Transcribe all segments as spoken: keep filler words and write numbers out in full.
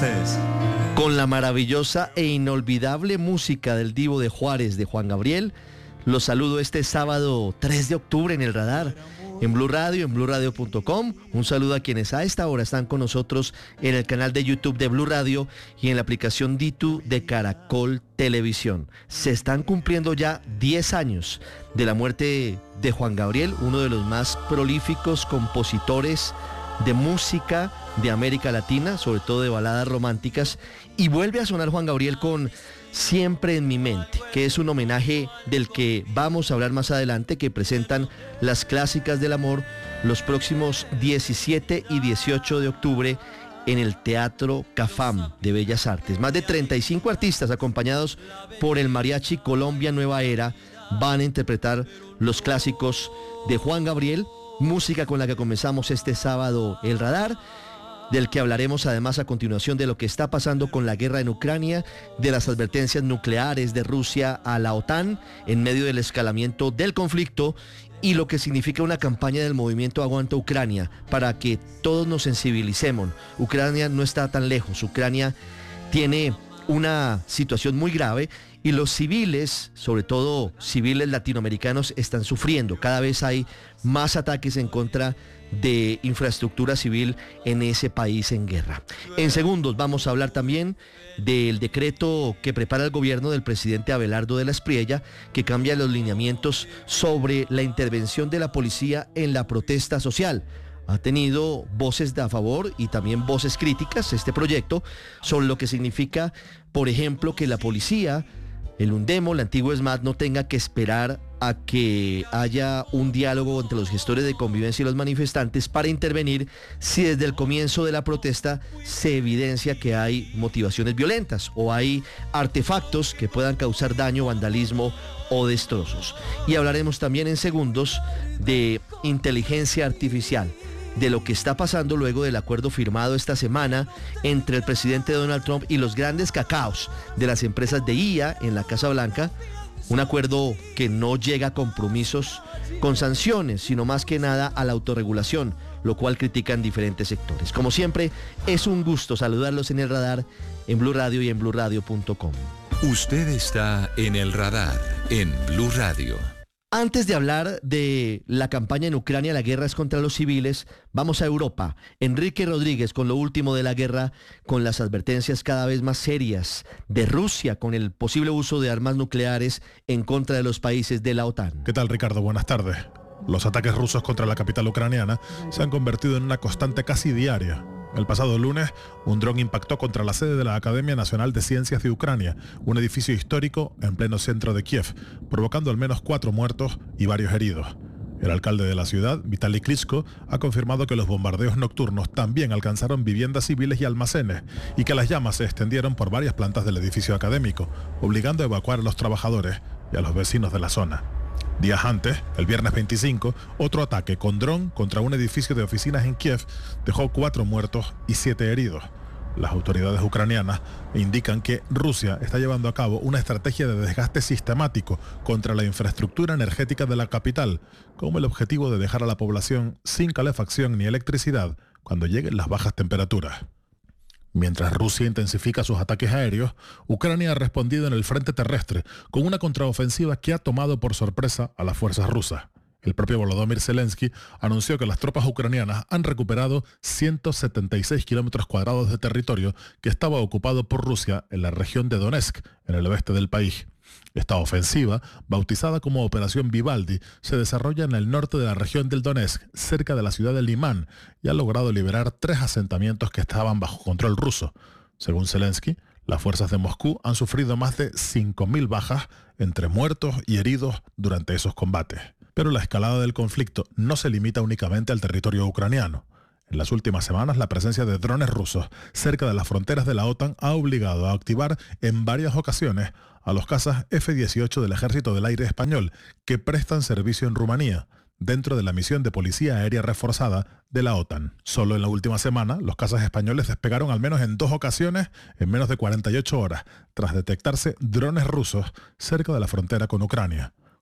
ustedes. Con la maravillosa e inolvidable música del Divo de Juárez de Juan Gabriel, los saludo este sábado tres de octubre en el Radar, en Blue Radio, en blue radio punto com. Un saludo a quienes a esta hora están con nosotros en el canal de YouTube de Blue Radio y en la aplicación Ditu de Caracol Televisión. Se están cumpliendo ya diez años de la muerte de Juan Gabriel, uno de los más prolíficos compositores de música de América Latina, sobre todo de baladas románticas, y vuelve a sonar Juan Gabriel con Siempre en mi mente, que es un homenaje del que vamos a hablar más adelante, que presentan las clásicas del amor los próximos diecisiete y dieciocho de octubre en el Teatro Cafam de Bellas Artes. Más de treinta y cinco artistas acompañados por el Mariachi Colombia Nueva Era van a interpretar los clásicos de Juan Gabriel, música con la que comenzamos este sábado el Radar, del que hablaremos además a continuación de lo que está pasando con la guerra en Ucrania, de las advertencias nucleares de Rusia a la OTAN en medio del escalamiento del conflicto y lo que significa una campaña del movimiento Aguanta Ucrania para que todos nos sensibilicemos. Ucrania no está tan lejos, Ucrania tiene una situación muy grave y los civiles, sobre todo civiles latinoamericanos, están sufriendo. Cada vez hay más ataques en contra de infraestructura civil en ese país en guerra. En segundos vamos a hablar también del decreto que prepara el gobierno del presidente Abelardo de la Espriella, que cambia los lineamientos sobre la intervención de la policía en la protesta social. Ha tenido voces de a favor y también voces críticas este proyecto sobre lo que significa, por ejemplo, que la policía, el UNDEMO, la antigua ESMAD, no tenga que esperar a que haya un diálogo entre los gestores de convivencia y los manifestantes para intervenir si desde el comienzo de la protesta se evidencia que hay motivaciones violentas o hay artefactos que puedan causar daño, vandalismo o destrozos. Y hablaremos también en segundos de inteligencia artificial, de lo que está pasando luego del acuerdo firmado esta semana entre el presidente Donald Trump y los grandes cacaos de las empresas de I A en la Casa Blanca, un acuerdo que no llega a compromisos con sanciones, sino más que nada a la autorregulación, lo cual critican diferentes sectores. Como siempre, es un gusto saludarlos en el Radar, en Blue Radio y en blue radio punto com. Usted está en el Radar, en Blue Radio. Antes de hablar de la campaña en Ucrania, la guerra es contra los civiles, vamos a Europa. Enrique Rodríguez con lo último de la guerra, con las advertencias cada vez más serias de Rusia con el posible uso de armas nucleares en contra de los países de la OTAN. ¿Qué tal, Ricardo? Buenas tardes. Los ataques rusos contra la capital ucraniana se han convertido en una constante casi diaria. El pasado lunes, un dron impactó contra la sede de la Academia Nacional de Ciencias de Ucrania, un edificio histórico en pleno centro de Kiev, provocando al menos cuatro muertos y varios heridos. El alcalde de la ciudad, Vitaly Klitschko, ha confirmado que los bombardeos nocturnos también alcanzaron viviendas civiles y almacenes, y que las llamas se extendieron por varias plantas del edificio académico, obligando a evacuar a los trabajadores y a los vecinos de la zona. Días antes, el viernes veinticinco, otro ataque con dron contra un edificio de oficinas en Kiev dejó cuatro muertos y siete heridos. Las autoridades ucranianas indican que Rusia está llevando a cabo una estrategia de desgaste sistemático contra la infraestructura energética de la capital, con el objetivo de dejar a la población sin calefacción ni electricidad cuando lleguen las bajas temperaturas. Mientras Rusia intensifica sus ataques aéreos, Ucrania ha respondido en el frente terrestre con una contraofensiva que ha tomado por sorpresa a las fuerzas rusas. El propio Volodymyr Zelensky anunció que las tropas ucranianas han recuperado ciento setenta y seis kilómetros cuadrados de territorio que estaba ocupado por Rusia en la región de Donetsk, en el oeste del país. Esta ofensiva, bautizada como Operación Vivaldi, se desarrolla en el norte de la región del Donetsk, cerca de la ciudad de Limán, y ha logrado liberar tres asentamientos que estaban bajo control ruso. Según Zelensky, las fuerzas de Moscú han sufrido más de cinco mil bajas entre muertos y heridos durante esos combates. Pero la escalada del conflicto no se limita únicamente al territorio ucraniano. En las últimas semanas, la presencia de drones rusos cerca de las fronteras de la OTAN ha obligado a activar en varias ocasiones a los cazas F dieciocho del Ejército del Aire Español que prestan servicio en Rumanía, dentro de la misión de policía aérea reforzada de la OTAN. Solo en la última semana, los cazas españoles despegaron al menos en dos ocasiones en menos de cuarenta y ocho horas, tras detectarse drones rusos cerca de la frontera con Ucrania.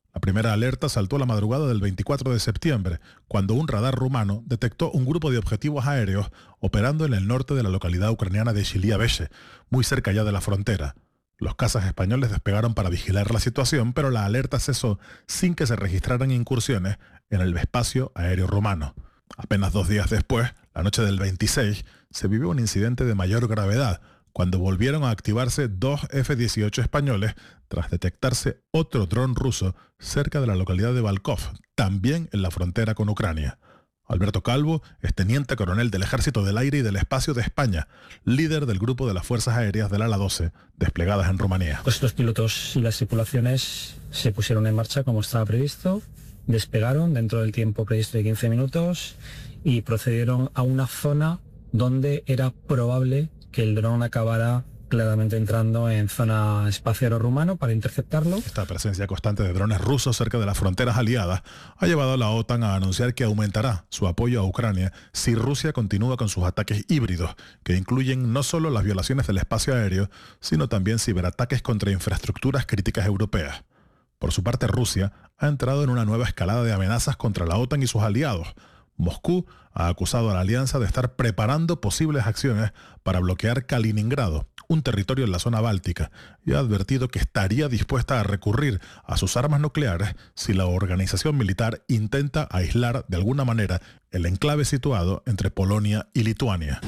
La primera alerta saltó a la madrugada del veinticuatro de septiembre, cuando un radar rumano detectó un grupo de objetivos aéreos operando en el norte de la localidad ucraniana de Chiliabeshe, muy cerca ya de la frontera. Los cazas españoles despegaron para vigilar la situación, pero la alerta cesó sin que se registraran incursiones en el espacio aéreo rumano. Apenas dos días después, la noche del veintiséis, se vivió un incidente de mayor gravedad, cuando volvieron a activarse dos F dieciocho españoles tras detectarse otro dron ruso cerca de la localidad de Balkov, también en la frontera con Ucrania. Alberto Calvo es teniente coronel del Ejército del Aire y del Espacio de España, líder del grupo de las Fuerzas Aéreas del Ala doce, desplegadas en Rumanía. Pues los pilotos y las tripulaciones se pusieron en marcha como estaba previsto, despegaron dentro del tiempo previsto de quince minutos y procedieron a una zona donde era probable que el dron acabara claramente entrando en zona espacio aéreo rumano para interceptarlo. Esta presencia constante de drones rusos cerca de las fronteras aliadas ha llevado a la OTAN a anunciar que aumentará su apoyo a Ucrania si Rusia continúa con sus ataques híbridos, que incluyen no solo las violaciones del espacio aéreo, sino también ciberataques contra infraestructuras críticas europeas. Por su parte, Rusia ha entrado en una nueva escalada de amenazas contra la OTAN y sus aliados. Moscú ha acusado a la alianza de estar preparando posibles acciones para bloquear Kaliningrado, un territorio en la zona báltica, y ha advertido que estaría dispuesta a recurrir a sus armas nucleares si la organización militar intenta aislar de alguna manera el enclave situado entre Polonia y Lituania.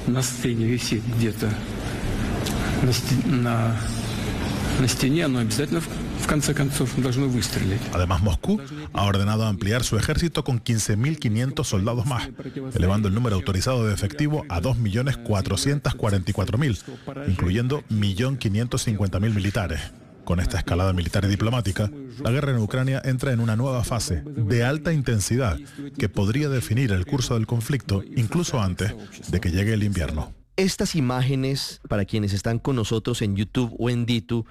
Además, Moscú ha ordenado ampliar su ejército con quince mil quinientos soldados más, elevando el número autorizado de efectivo a dos millones cuatrocientos cuarenta y cuatro mil, incluyendo un millón quinientos cincuenta mil militares. Con esta escalada militar y diplomática, la guerra en Ucrania entra en una nueva fase de alta intensidad que podría definir el curso del conflicto incluso antes de que llegue el invierno. Estas imágenes, para quienes están con nosotros en YouTube o en Ditu,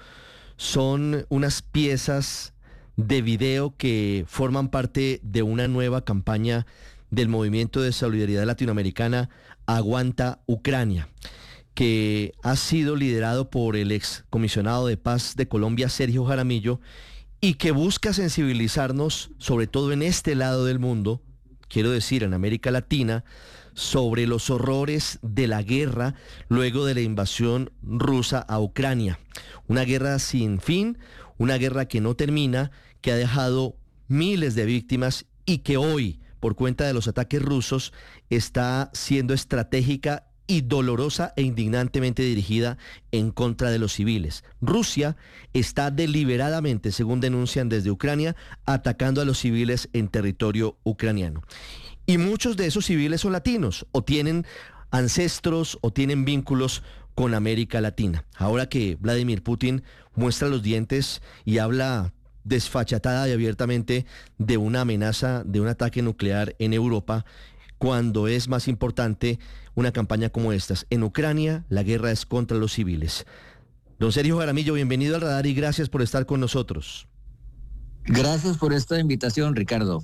son unas piezas de video que forman parte de una nueva campaña del Movimiento de Solidaridad Latinoamericana Aguanta Ucrania, que ha sido liderado por el ex comisionado de paz de Colombia, Sergio Jaramillo, y que busca sensibilizarnos, sobre todo en este lado del mundo, quiero decir en América Latina, sobre los horrores de la guerra luego de la invasión rusa a Ucrania. Una guerra sin fin, una guerra que no termina, que ha dejado miles de víctimas y que hoy, por cuenta de los ataques rusos, está siendo estratégica y dolorosa e indignantemente dirigida en contra de los civiles. Rusia está deliberadamente, según denuncian desde Ucrania, atacando a los civiles en territorio ucraniano. Y muchos de esos civiles son latinos, o tienen ancestros, o tienen vínculos con América Latina. Ahora que Vladimir Putin muestra los dientes y habla desfachatada y abiertamente de una amenaza, de un ataque nuclear en Europa, cuando es más importante una campaña como estas. En Ucrania, la guerra es contra los civiles. Don Sergio Jaramillo, bienvenido al Radar y gracias por estar con nosotros. Gracias por esta invitación, Ricardo.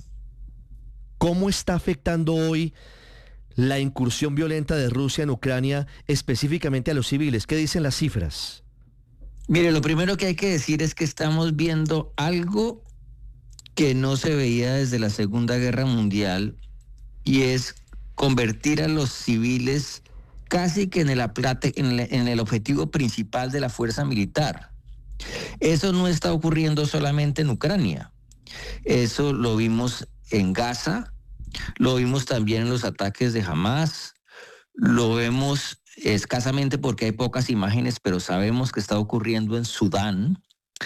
¿Cómo está afectando hoy la incursión violenta de Rusia en Ucrania, específicamente a los civiles? ¿Qué dicen las cifras? Mire, lo primero que hay que decir es que estamos viendo algo que no se veía desde la Segunda Guerra Mundial, y es convertir a los civiles casi que en el, en el, en el objetivo principal de la fuerza militar. Eso no está ocurriendo solamente en Ucrania. Eso lo vimos en Gaza, lo vimos también en los ataques de Hamas, lo vemos escasamente porque hay pocas imágenes, pero sabemos que está ocurriendo en Sudán.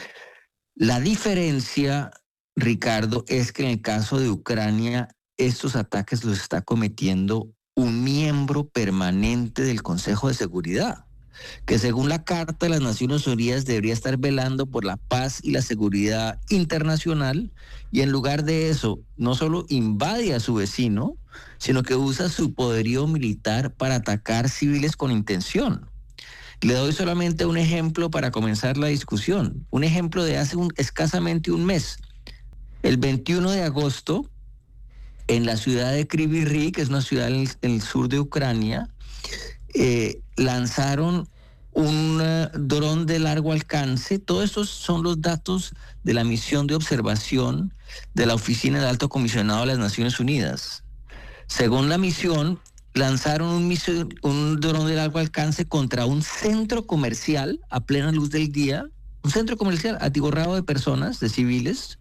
La diferencia, Ricardo, es que en el caso de Ucrania, estos ataques los está cometiendo un miembro permanente del Consejo de Seguridad, que según la Carta de las Naciones Unidas debería estar velando por la paz y la seguridad internacional, y en lugar de eso, no solo invade a su vecino, sino que usa su poderío militar para atacar civiles con intención. Le doy solamente un ejemplo para comenzar la discusión, un ejemplo de hace un, escasamente un mes. El veintiuno de agosto, en la ciudad de Kryvyi Rih, que es una ciudad en el, en el sur de Ucrania, eh, lanzaron un uh, dron de largo alcance. Todos estos son los datos de la misión de observación de la Oficina del Alto Comisionado de las Naciones Unidas. Según la misión, lanzaron un, misión, un dron de largo alcance contra un centro comercial a plena luz del día, un centro comercial atiborrado de personas, de civiles,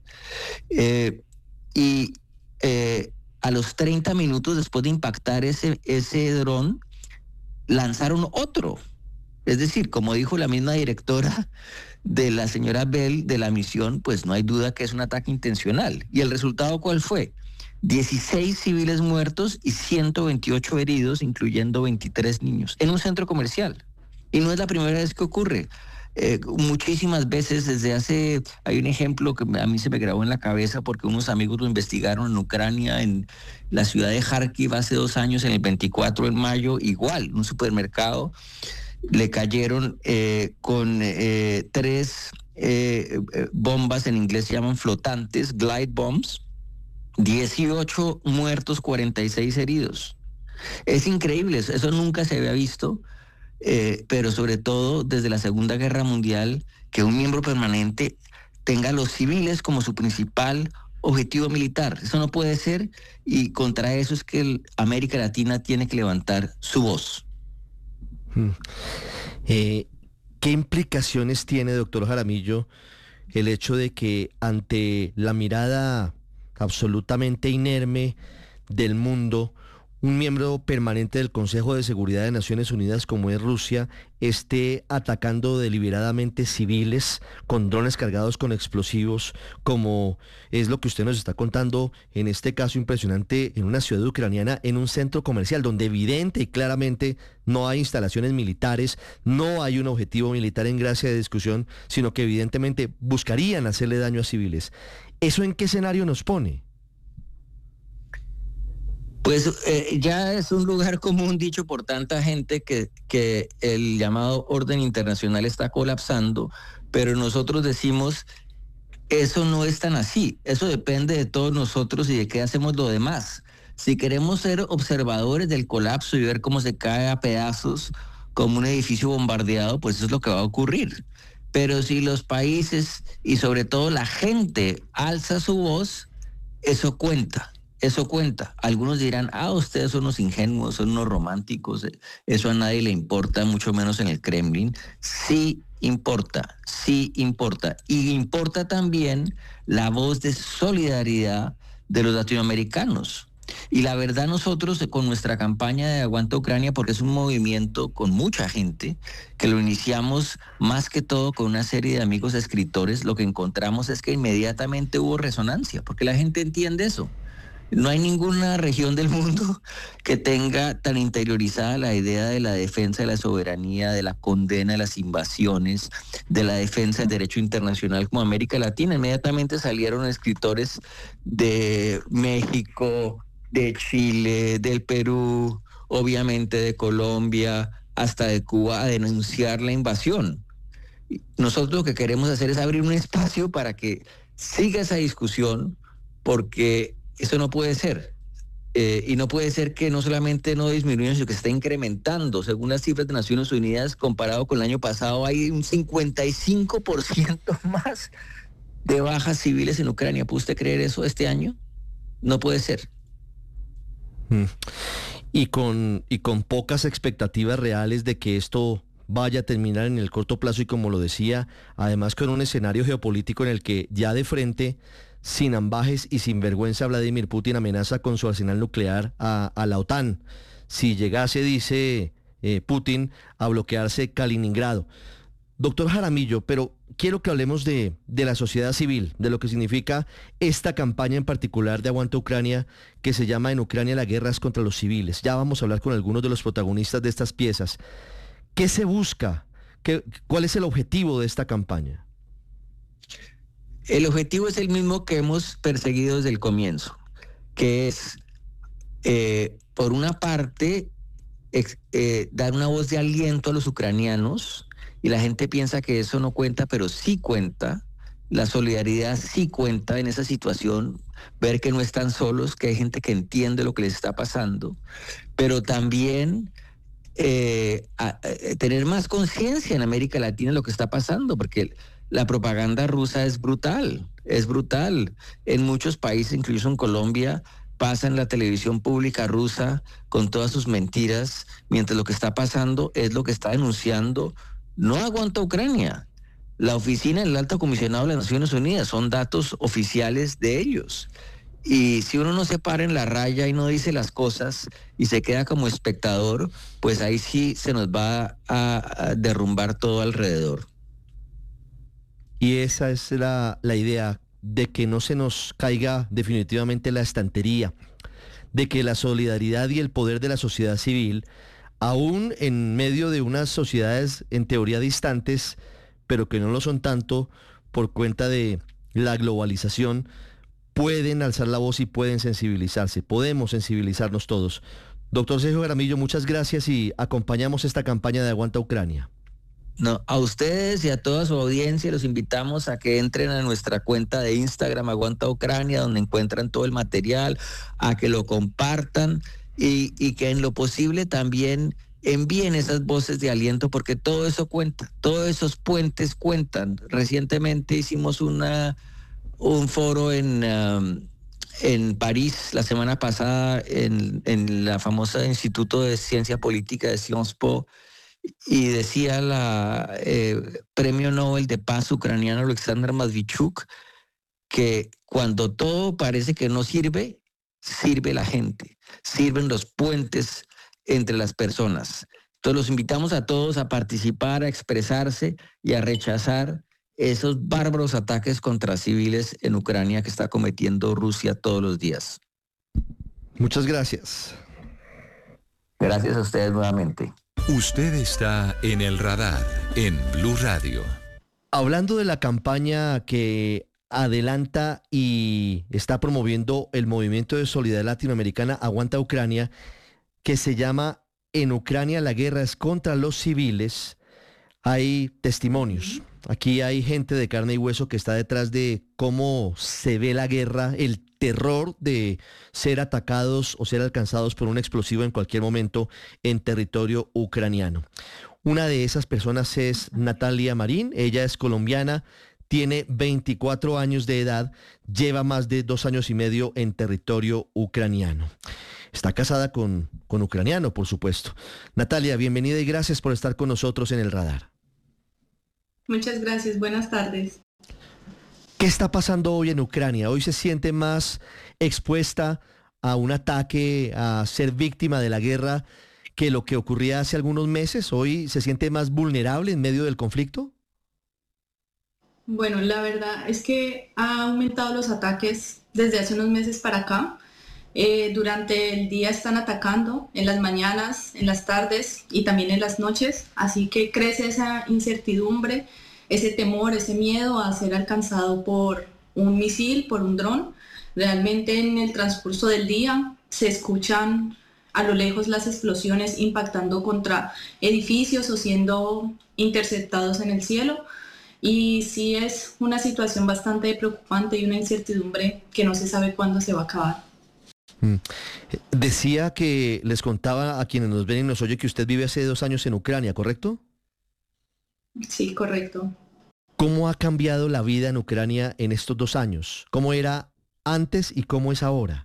eh, y eh, a los treinta minutos después de impactar ese, ese dron, lanzaron otro. Es decir, como dijo la misma directora de la señora Bell de la misión, pues no hay duda que es un ataque intencional. ¿Y el resultado cuál fue? dieciséis civiles muertos y ciento veintiocho heridos, incluyendo veintitrés niños, en un centro comercial. Y no es la primera vez que ocurre. Eh, muchísimas veces desde hace, hay un ejemplo que a mí se me grabó en la cabeza porque unos amigos lo investigaron en Ucrania, en la ciudad de Kharkiv hace dos años, en el veinticuatro de mayo, igual, un supermercado, le cayeron eh, con eh, tres eh, bombas, en inglés se llaman flotantes, glide bombs, dieciocho muertos, cuarenta y seis heridos. Es increíble, eso nunca se había visto, eh, pero sobre todo desde la Segunda Guerra Mundial, que un miembro permanente tenga a los civiles como su principal objetivo militar. Eso no puede ser, y contra eso es que el América Latina tiene que levantar su voz. Hmm. Eh, ¿Qué implicaciones tiene, doctor Jaramillo, el hecho de que ante la mirada absolutamente inerme del mundo, un miembro permanente del Consejo de Seguridad de Naciones Unidas como es Rusia esté atacando deliberadamente civiles con drones cargados con explosivos, como es lo que usted nos está contando en este caso impresionante en una ciudad ucraniana, en un centro comercial donde evidente y claramente no hay instalaciones militares, no hay un objetivo militar en gracia de discusión, sino que evidentemente buscarían hacerle daño a civiles? ¿Eso en qué escenario nos pone? Pues eh, ya es un lugar común dicho por tanta gente que, que el llamado orden internacional está colapsando, pero nosotros decimos, eso no es tan así, eso depende de todos nosotros y de qué hacemos lo demás. Si queremos ser observadores del colapso y ver cómo se cae a pedazos como un edificio bombardeado, pues eso es lo que va a ocurrir. Pero si los países y sobre todo la gente alza su voz, eso cuenta. Eso cuenta. Algunos dirán, ah, ustedes son unos ingenuos, son unos románticos, eso a nadie le importa, mucho menos en el Kremlin. Sí importa, sí importa. Y importa también la voz de solidaridad de los latinoamericanos. Y la verdad, nosotros con nuestra campaña de Aguanta Ucrania, porque es un movimiento con mucha gente, que lo iniciamos más que todo con una serie de amigos escritores, lo que encontramos es que inmediatamente hubo resonancia, porque la gente entiende eso. No hay ninguna región del mundo que tenga tan interiorizada la idea de la defensa de la soberanía, de la condena de las invasiones, de la defensa del derecho internacional como América Latina. Inmediatamente salieron escritores de México, de Chile, del Perú, obviamente de Colombia, hasta de Cuba, a denunciar la invasión. Nosotros lo que queremos hacer es abrir un espacio para que siga esa discusión, porque eso no puede ser. Eh, y no puede ser que no solamente no disminuya, sino que se está incrementando. Según las cifras de Naciones Unidas, comparado con el año pasado, hay un cincuenta y cinco por ciento más de bajas civiles en Ucrania. ¿Puede usted creer eso este año? No puede ser. Mm. Y con, y con pocas expectativas reales de que esto vaya a terminar en el corto plazo, y como lo decía, además con un escenario geopolítico en el que ya de frente, sin ambajes y sin vergüenza, Vladimir Putin amenaza con su arsenal nuclear a, a la OTAN. Si llegase, dice eh, Putin, a bloquearse Kaliningrado. Doctor Jaramillo, pero quiero que hablemos de, de la sociedad civil, de lo que significa esta campaña en particular de Aguanta Ucrania, que se llama En Ucrania la guerra es contra los civiles. Ya vamos a hablar con algunos de los protagonistas de estas piezas. ¿Qué se busca? ¿Qué, ¿Cuál es el objetivo de esta campaña? El objetivo es el mismo que hemos perseguido desde el comienzo, que es, eh, por una parte, ex, eh, dar una voz de aliento a los ucranianos, y la gente piensa que eso no cuenta, pero sí cuenta. La solidaridad sí cuenta en esa situación, ver que no están solos, que hay gente que entiende lo que les está pasando, pero también eh, a, a tener más conciencia en América Latina de lo que está pasando, porque la propaganda rusa es brutal, es brutal. En muchos países, incluso en Colombia, pasan la televisión pública rusa con todas sus mentiras, mientras lo que está pasando es lo que está denunciando no aguanta Ucrania. La oficina del Alto Comisionado de las Naciones Unidas, son datos oficiales de ellos. Y si uno no se para en la raya y no dice las cosas y se queda como espectador, pues ahí sí se nos va a, a derrumbar todo alrededor. Y esa es la, la idea, de que no se nos caiga definitivamente la estantería, de que la solidaridad y el poder de la sociedad civil, aún en medio de unas sociedades en teoría distantes, pero que no lo son tanto por cuenta de la globalización, pueden alzar la voz y pueden sensibilizarse. Podemos sensibilizarnos todos. Doctor Sergio Jaramillo, muchas gracias y acompañamos esta campaña de Aguanta Ucrania. No, a ustedes y a toda su audiencia los invitamos a que entren a nuestra cuenta de Instagram, Aguanta Ucrania, donde encuentran todo el material, a que lo compartan y, y que en lo posible también envíen esas voces de aliento, porque todo eso cuenta, todos esos puentes cuentan. Recientemente hicimos una un foro en, um, en París la semana pasada, en, en la famosa Instituto de Ciencia Política de Sciences Po, y decía la eh, Premio Nobel de Paz ucraniano Alexander Matvichuk que cuando todo parece que no sirve, sirve la gente, sirven los puentes entre las personas. Entonces los invitamos a todos a participar, a expresarse y a rechazar esos bárbaros ataques contra civiles en Ucrania que está cometiendo Rusia todos los días. Muchas gracias. Gracias a ustedes nuevamente. Usted está en el radar en Blue Radio. Hablando de la campaña que adelanta y está promoviendo el movimiento de solidaridad latinoamericana Aguanta Ucrania, que se llama En Ucrania la guerra es contra los civiles, hay testimonios. Aquí hay gente de carne y hueso que está detrás de cómo se ve la guerra, el terror de ser atacados o ser alcanzados por un explosivo en cualquier momento en territorio ucraniano. Una de esas personas es Natalia Marín, ella es colombiana, tiene veinticuatro años de edad, lleva más de dos años y medio en territorio ucraniano. Está casada con, con ucraniano, por supuesto. Natalia, bienvenida y gracias por estar con nosotros en el radar. Muchas gracias, buenas tardes. ¿Qué está pasando hoy en Ucrania? ¿Hoy se siente más expuesta a un ataque, a ser víctima de la guerra que lo que ocurría hace algunos meses? ¿Hoy se siente más vulnerable en medio del conflicto? Bueno, la verdad es que ha aumentado los ataques desde hace unos meses para acá. Eh, durante el día están atacando, en las mañanas, en las tardes y también en las noches, así que crece esa incertidumbre, ese temor, ese miedo a ser alcanzado por un misil, por un dron. Realmente en el transcurso del día se escuchan a lo lejos las explosiones impactando contra edificios o siendo interceptados en el cielo. Y sí es una situación bastante preocupante y una incertidumbre que no se sabe cuándo se va a acabar. Decía que les contaba a quienes nos ven y nos oye que usted vive hace dos años en Ucrania, ¿correcto? Sí, correcto. ¿Cómo ha cambiado la vida en Ucrania en estos dos años? ¿Cómo era antes y cómo es ahora?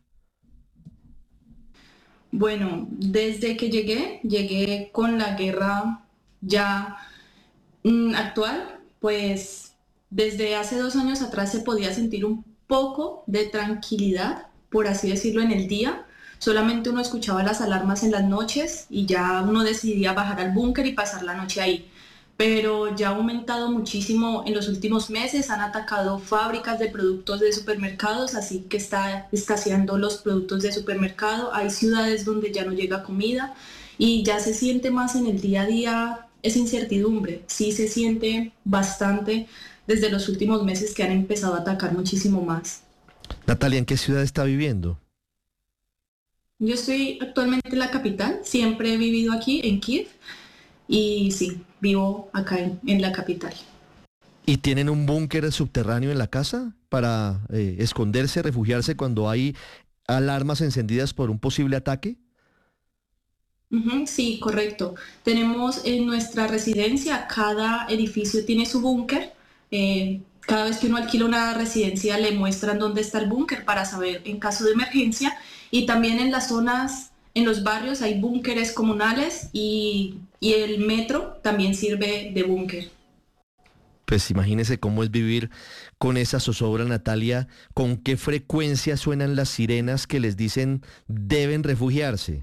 Bueno, desde que llegué, llegué con la guerra ya mm, actual, pues desde hace dos años atrás se podía sentir un poco de tranquilidad, por así decirlo, en el día. Solamente uno escuchaba las alarmas en las noches y ya uno decidía bajar al búnker y pasar la noche ahí. Pero ya ha aumentado muchísimo en los últimos meses, han atacado fábricas de productos de supermercados, así que está escaseando los productos de supermercado. Hay ciudades donde ya no llega comida y ya se siente más en el día a día esa incertidumbre. Sí se siente bastante desde los últimos meses que han empezado a atacar muchísimo más. Natalia, ¿en qué ciudad está viviendo? Yo estoy actualmente en la capital, siempre he vivido aquí en Kiev y sí, vivo acá en, en la capital. ¿Y tienen un búnker subterráneo en la casa para eh, esconderse, refugiarse cuando hay alarmas encendidas por un posible ataque? Ujú, sí, correcto. Tenemos en nuestra residencia, cada edificio tiene su búnker. Eh, cada vez que uno alquila una residencia le muestran dónde está el búnker para saber en caso de emergencia. Y también en las zonas, en los barrios hay búnkeres comunales y, y el metro también sirve de búnker. Pues imagínese cómo es vivir con esa zozobra, Natalia, con qué frecuencia suenan las sirenas que les dicen deben refugiarse.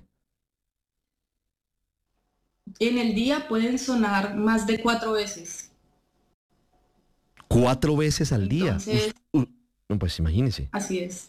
En el día pueden sonar más de cuatro veces. Cuatro veces al día. Entonces, Us- u- no, pues imagínese. así es.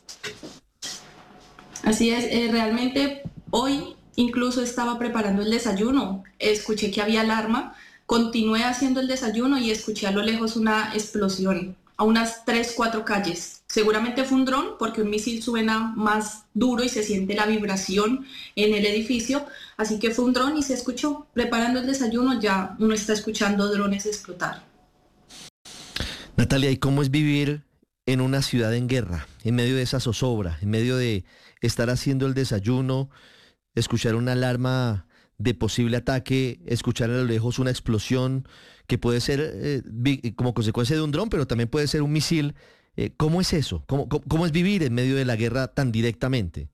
Así es, eh, realmente hoy incluso estaba preparando el desayuno, escuché que había alarma, continué haciendo el desayuno y escuché a lo lejos una explosión a unas tres, cuatro calles. Seguramente fue un dron porque un misil suena más duro y se siente la vibración en el edificio, así que fue un dron y se escuchó. Preparando el desayuno ya uno está escuchando drones explotar. Natalia, ¿y cómo es vivir en una ciudad en guerra, en medio de esa zozobra, en medio de estar haciendo el desayuno, escuchar una alarma de posible ataque, escuchar a lo lejos una explosión que puede ser eh, vi- como consecuencia de un dron, pero también puede ser un misil? Eh, ¿cómo es eso? ¿Cómo, cómo, cómo es vivir en medio de la guerra tan directamente?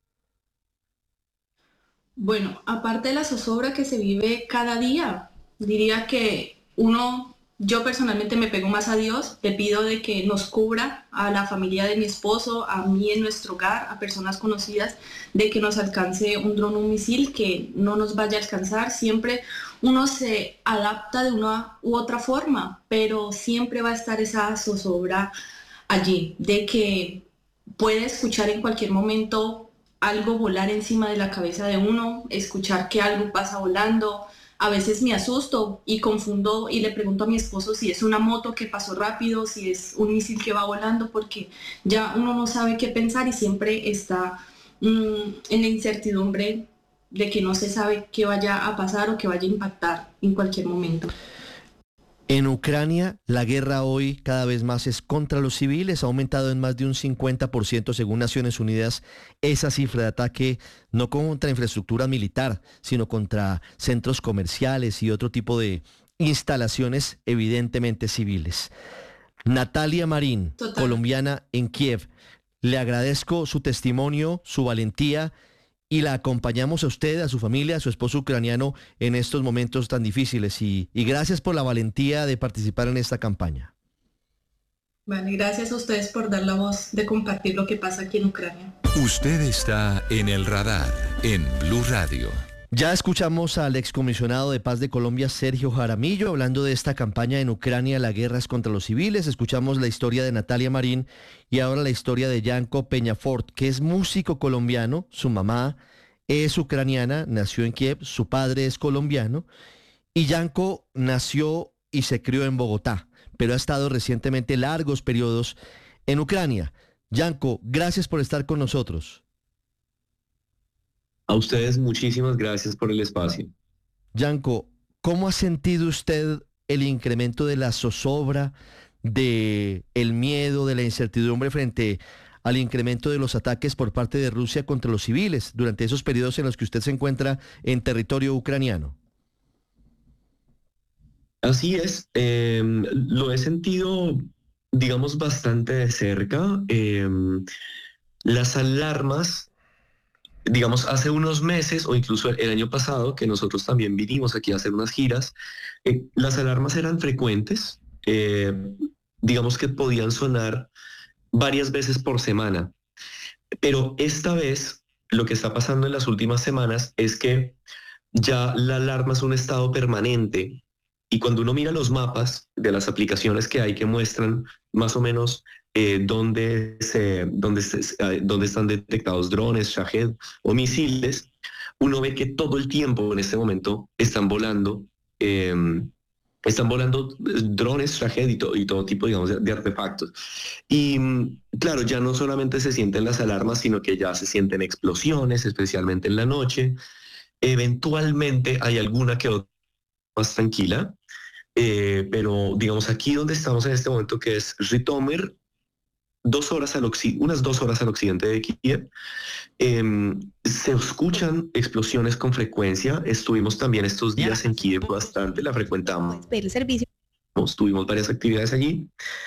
Bueno, aparte de la zozobra que se vive cada día, diría que uno, yo personalmente me pego más a Dios, le pido de que nos cubra a la familia de mi esposo, a mí en nuestro hogar, a personas conocidas, de que nos alcance un dron, un misil, que no nos vaya a alcanzar. Siempre uno se adapta de una u otra forma, pero siempre va a estar esa zozobra allí, de que puede escuchar en cualquier momento algo volar encima de la cabeza de uno, escuchar que algo pasa volando. A veces me asusto y confundo y le pregunto a mi esposo si es una moto que pasó rápido, si es un misil que va volando, porque ya uno no sabe qué pensar y siempre está mm, en la incertidumbre de que no se sabe qué vaya a pasar o que vaya a impactar en cualquier momento. En Ucrania, la guerra hoy cada vez más es contra los civiles, ha aumentado en más de un cincuenta por ciento según Naciones Unidas esa cifra de ataque, no contra infraestructura militar, sino contra centros comerciales y otro tipo de instalaciones evidentemente civiles. Natalia Marín, Total. colombiana en Kiev, le agradezco su testimonio, su valentía y la acompañamos a usted, a su familia, a su esposo ucraniano en estos momentos tan difíciles y, y gracias por la valentía de participar en esta campaña. Vale, gracias a ustedes por dar la voz de compartir lo que pasa aquí en Ucrania. Usted está en el radar en Blue Radio. Ya escuchamos al excomisionado de paz de Colombia, Sergio Jaramillo, hablando de esta campaña en Ucrania, la guerra es contra los civiles. Escuchamos la historia de Natalia Marín y ahora la historia de Yanko Peñafort, que es músico colombiano. Su mamá es ucraniana, nació en Kiev, su padre es colombiano. Y Yanko nació y se crió en Bogotá, pero ha estado recientemente largos periodos en Ucrania. Yanko, gracias por estar con nosotros. A ustedes muchísimas gracias por el espacio. Yanko, ¿cómo ha sentido usted el incremento de la zozobra, de el miedo, de la incertidumbre frente al incremento de los ataques por parte de Rusia contra los civiles durante esos periodos en los que usted se encuentra en territorio ucraniano? Así es, eh, lo he sentido, digamos, bastante de cerca. Eh, las alarmas, digamos, hace unos meses o incluso el, el año pasado, que nosotros también vinimos aquí a hacer unas giras, eh, las alarmas eran frecuentes, eh, digamos que podían sonar varias veces por semana. Pero esta vez, lo que está pasando en las últimas semanas es que ya la alarma es un estado permanente. Y cuando uno mira los mapas de las aplicaciones que hay que muestran más o menos eh, dónde, se, dónde, se, eh, dónde están detectados drones, Shahed o misiles, uno ve que todo el tiempo en este momento están volando, eh, están volando drones, Shahed y, to, y todo tipo, digamos, de, de artefactos. Y claro, ya no solamente se sienten las alarmas, sino que ya se sienten explosiones, especialmente en la noche. Eventualmente hay alguna que otra más tranquila. Eh, pero digamos aquí donde estamos en este momento, que es Ritomer, dos horas al occ- unas dos horas al occidente de Kiev. Eh, se escuchan explosiones con frecuencia. Estuvimos también estos días en Kiev bastante, la frecuentamos. El servicio. Tuvimos varias actividades allí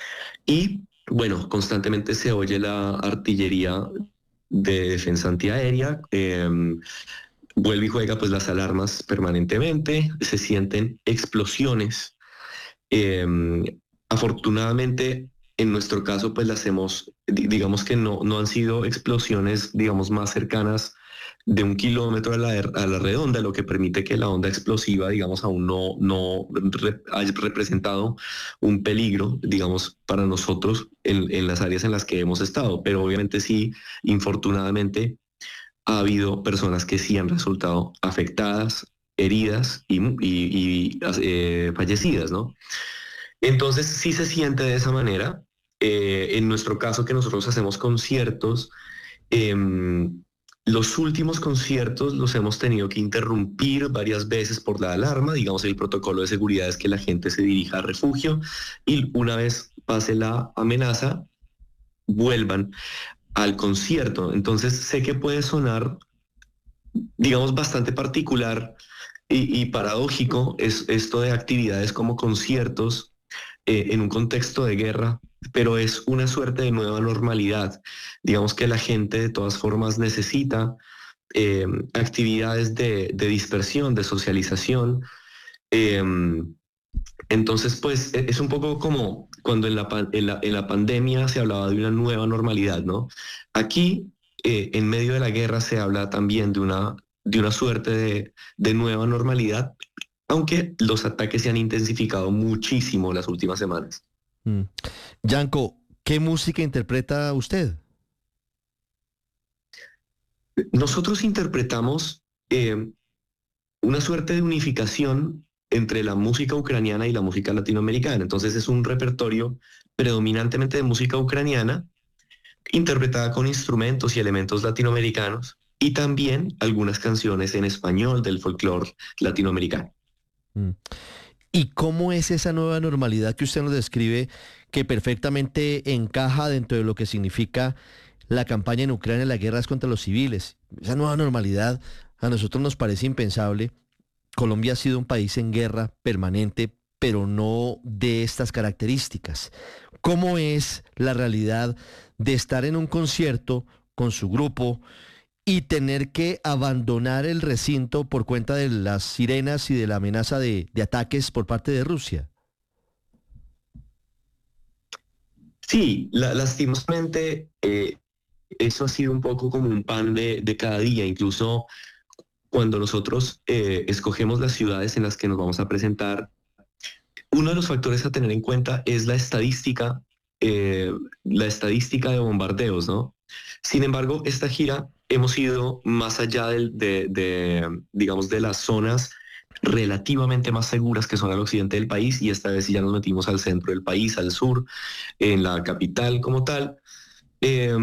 y, bueno, constantemente se oye la artillería de defensa antiaérea. Eh, vuelve y juega pues las alarmas permanentemente, se sienten explosiones. Eh, afortunadamente, en nuestro caso, pues las hemos, digamos que no, no han sido explosiones, digamos, más cercanas de un kilómetro a la, a la redonda, lo que permite que la onda explosiva, digamos, aún no, no re, haya representado un peligro, digamos, para nosotros en, en las áreas en las que hemos estado. Pero obviamente sí, infortunadamente, ha habido personas que sí han resultado afectadas, heridas y, y, y eh, fallecidas, ¿no? Entonces sí se siente de esa manera. Eh, en nuestro caso, que nosotros hacemos conciertos, eh, los últimos conciertos los hemos tenido que interrumpir varias veces por la alarma. Digamos, el protocolo de seguridad es que la gente se dirija a refugio y una vez pase la amenaza, vuelvan al concierto. Entonces sé que puede sonar, digamos, bastante particular y, y paradójico es esto de actividades como conciertos eh, en un contexto de guerra, pero es una suerte de nueva normalidad. Digamos que la gente de todas formas necesita eh, actividades de, de dispersión, de socialización. Eh, entonces, pues es un poco como cuando en la, en la, en la pandemia se hablaba de una nueva normalidad, ¿no? Aquí, eh, en medio de la guerra, se habla también de una, de una suerte de, de nueva normalidad, aunque los ataques se han intensificado muchísimo las últimas semanas. Mm. Yanko, ¿qué música interpreta usted? Nosotros interpretamos eh, una suerte de unificación entre la música ucraniana y la música latinoamericana. Entonces es un repertorio predominantemente de música ucraniana, interpretada con instrumentos y elementos latinoamericanos, y también algunas canciones en español del folclore latinoamericano. Mm. ¿Y cómo es esa nueva normalidad que usted nos describe, que perfectamente encaja dentro de lo que significa la campaña en Ucrania, la guerra es contra los civiles? Esa nueva normalidad a nosotros nos parece impensable. Colombia ha sido un país en guerra permanente, pero no de estas características. ¿Cómo es la realidad de estar en un concierto con su grupo y tener que abandonar el recinto por cuenta de las sirenas y de la amenaza de, de ataques por parte de Rusia? Sí, la, lastimosamente eh, eso ha sido un poco como un pan de, de cada día. Incluso cuando nosotros eh, escogemos las ciudades en las que nos vamos a presentar, uno de los factores a tener en cuenta es la estadística, eh, la estadística de bombardeos, ¿no? Sin embargo, esta gira hemos ido más allá de, de, de, digamos, de las zonas relativamente más seguras que son al occidente del país, y esta vez ya nos metimos al centro del país, al sur, en la capital como tal. Eh,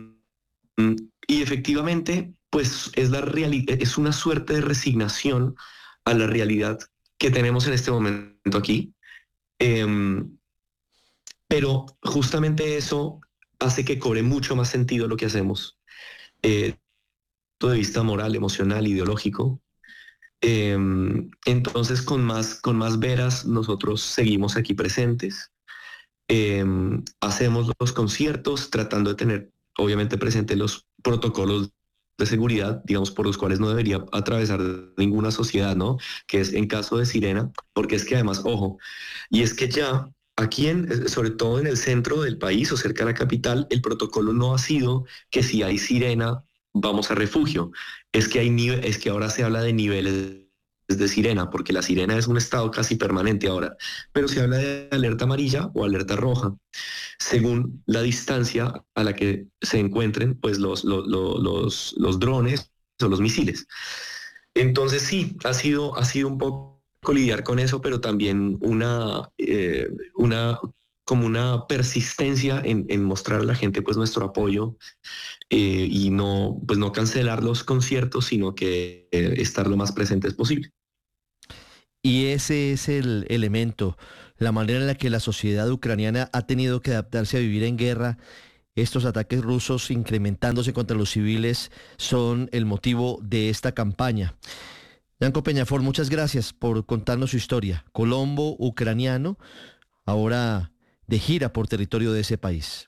y efectivamente, pues es, la es una suerte de resignación a la realidad que tenemos en este momento aquí. Eh, pero justamente eso hace que cobre mucho más sentido lo que hacemos, eh, punto de vista moral, emocional, ideológico. Eh, entonces, con más, con más veras, nosotros seguimos aquí presentes. Eh, hacemos los conciertos tratando de tener, obviamente, presentes los protocolos de seguridad, digamos, por los cuales no debería atravesar ninguna sociedad, ¿no? Que es en caso de sirena, porque es que además, ojo, y es que ya aquí, en, sobre todo en el centro del país o cerca de la capital, el protocolo no ha sido que si hay sirena, vamos a refugio. Es que, hay nive es que ahora se habla de niveles de sirena, porque la sirena es un estado casi permanente ahora, pero se habla de alerta amarilla o alerta roja, según la distancia a la que se encuentren pues los, los, los, los drones o los misiles. Entonces sí, ha sido, ha sido un poco lidiar con eso, pero también una, eh, una como una persistencia en, en mostrar a la gente pues nuestro apoyo, eh, y no, pues no cancelar los conciertos, sino que eh, estar lo más presentes posible. Y ese es el elemento, la manera en la que la sociedad ucraniana ha tenido que adaptarse a vivir en guerra, estos ataques rusos incrementándose contra los civiles son el motivo de esta campaña. Yanko Peñafort, muchas gracias por contarnos su historia. Colombo, ucraniano, ahora de gira por territorio de ese país.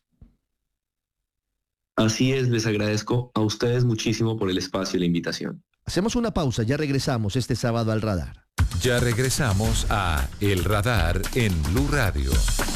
Así es, les agradezco a ustedes muchísimo por el espacio y la invitación. Hacemos una pausa, ya regresamos este sábado al Radar. Ya regresamos a El Radar en Blue Radio.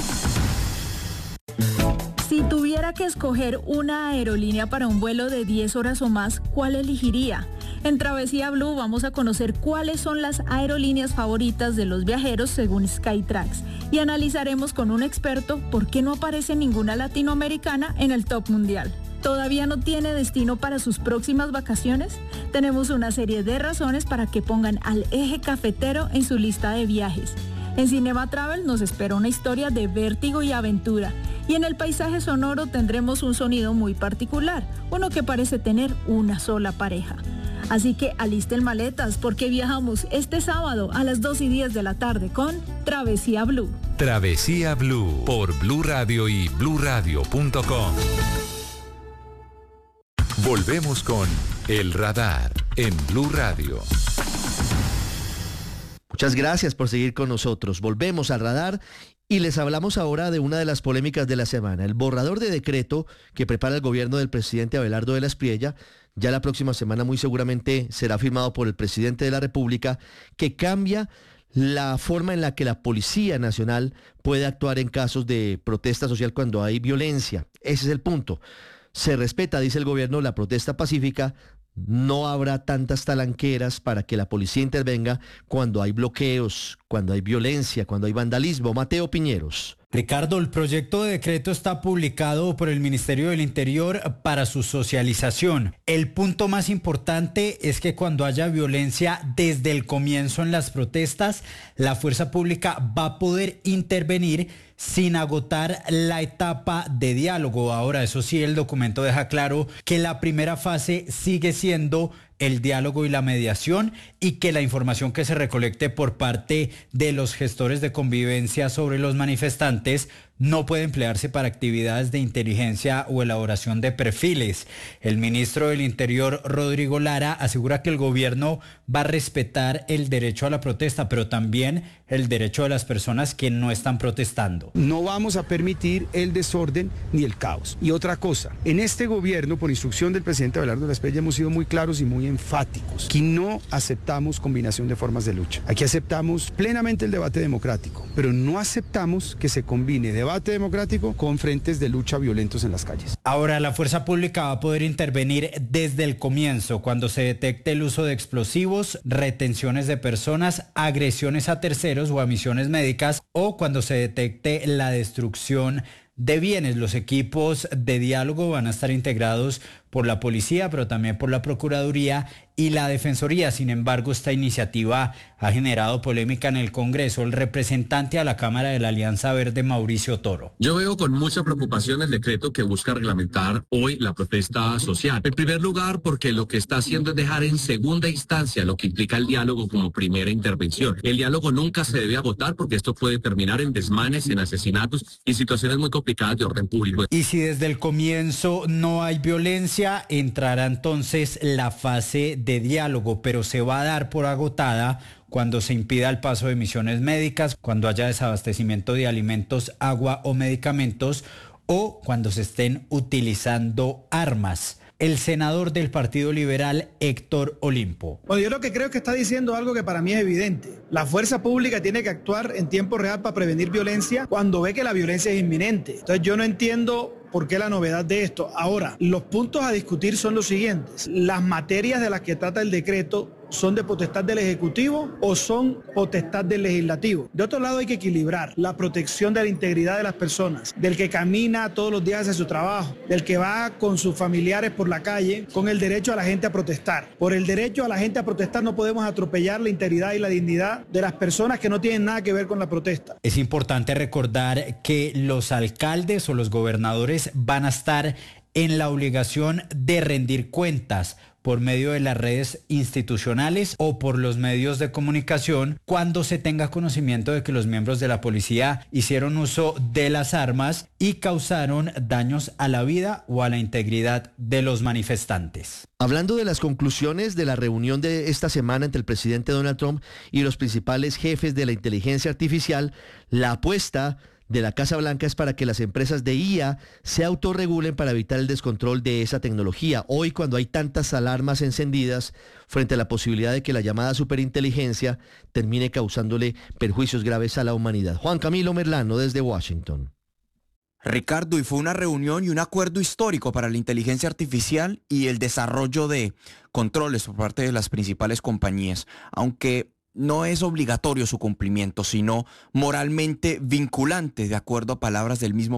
Si tuviera que escoger una aerolínea para un vuelo de diez horas o más, ¿cuál elegiría? En Travesía Blue vamos a conocer cuáles son las aerolíneas favoritas de los viajeros según Skytrax y analizaremos con un experto por qué no aparece ninguna latinoamericana en el top mundial. ¿Todavía no tiene destino para sus próximas vacaciones? Tenemos una serie de razones para que pongan al Eje Cafetero en su lista de viajes. En Cinema Travel nos espera una historia de vértigo y aventura. Y en el paisaje sonoro tendremos un sonido muy particular, uno que parece tener una sola pareja. Así que alisten maletas porque viajamos este sábado a las dos y diez de la tarde con Travesía Blue. Travesía Blue por Blue Radio y blue radio punto com. Volvemos con El Radar en Blue Radio. Muchas gracias por seguir con nosotros. Volvemos al Radar y les hablamos ahora de una de las polémicas de la semana. El borrador de decreto que prepara el gobierno del presidente Abelardo de la Espriella, ya la próxima semana muy seguramente será firmado por el presidente de la República, que cambia la forma en la que la Policía Nacional puede actuar en casos de protesta social cuando hay violencia. Ese es el punto. Se respeta, dice el gobierno, la protesta pacífica. No habrá tantas talanqueras para que la policía intervenga cuando hay bloqueos, cuando hay violencia, cuando hay vandalismo. Mateo Piñeros. Ricardo, el proyecto de decreto está publicado por el Ministerio del Interior para su socialización. El punto más importante es que cuando haya violencia desde el comienzo en las protestas, la fuerza pública va a poder intervenir sin agotar la etapa de diálogo. Ahora, eso sí, el documento deja claro que la primera fase sigue siendo el diálogo y la mediación y que la información que se recolecte por parte de los gestores de convivencia sobre los manifestantes no puede emplearse para actividades de inteligencia o elaboración de perfiles. El ministro del Interior, Rodrigo Lara, asegura que el gobierno va a respetar el derecho a la protesta, pero también el derecho de las personas que no están protestando. No vamos a permitir el desorden ni el caos. Y otra cosa, en este gobierno, por instrucción del presidente Abelardo de la Espriella, hemos sido muy claros y muy enfáticos. Aquí no aceptamos combinación de formas de lucha. Aquí aceptamos plenamente el debate democrático, pero no aceptamos que se combine debate democrático con frentes de lucha violentos en las calles. Ahora, la fuerza pública va a poder intervenir desde el comienzo, cuando se detecte el uso de explosivos, retenciones de personas, agresiones a terceros o a misiones médicas, o cuando se detecte la destrucción de bienes. Los equipos de diálogo van a estar integrados por la policía, pero también por la Procuraduría y la Defensoría. Sin embargo, esta iniciativa ha generado polémica en el Congreso. El representante a la Cámara de la Alianza Verde, Mauricio Toro. Yo veo con mucha preocupación el decreto que busca reglamentar hoy la protesta social. En primer lugar, porque lo que está haciendo es dejar en segunda instancia lo que implica el diálogo como primera intervención. El diálogo nunca se debe agotar porque esto puede terminar en desmanes, en asesinatos y situaciones muy complicadas de orden público. Y si desde el comienzo no hay violencia, entrará entonces la fase de diálogo, pero se va a dar por agotada cuando se impida el paso de misiones médicas, cuando haya desabastecimiento de alimentos, agua o medicamentos, o cuando se estén utilizando armas. El senador del Partido Liberal, Héctor Olimpo. Bueno, yo lo que creo es que está diciendo algo que para mí es evidente. La fuerza pública tiene que actuar en tiempo real para prevenir violencia cuando ve que la violencia es inminente. Entonces yo no entiendo ¿por qué la novedad de esto? Ahora, los puntos a discutir son los siguientes. Las materias de las que trata el decreto ¿son de potestad del Ejecutivo o son potestad del Legislativo? De otro lado, hay que equilibrar la protección de la integridad de las personas, del que camina todos los días hacia su trabajo, del que va con sus familiares por la calle, con el derecho a la gente a protestar. Por el derecho a la gente a protestar no podemos atropellar la integridad y la dignidad de las personas que no tienen nada que ver con la protesta. Es importante recordar que los alcaldes o los gobernadores van a estar en la obligación de rendir cuentas por medio de las redes institucionales o por los medios de comunicación cuando se tenga conocimiento de que los miembros de la policía hicieron uso de las armas y causaron daños a la vida o a la integridad de los manifestantes. Hablando de las conclusiones de la reunión de esta semana entre el presidente Donald Trump y los principales jefes de la inteligencia artificial, la apuesta de la Casa Blanca es para que las empresas de I A se autorregulen para evitar el descontrol de esa tecnología. Hoy, cuando hay tantas alarmas encendidas frente a la posibilidad de que la llamada superinteligencia termine causándole perjuicios graves a la humanidad. Juan Camilo Merlano, desde Washington. Ricardo, y fue una reunión y un acuerdo histórico para la inteligencia artificial y el desarrollo de controles por parte de las principales compañías, aunque no es obligatorio su cumplimiento, sino moralmente vinculante, de acuerdo a palabras del mismo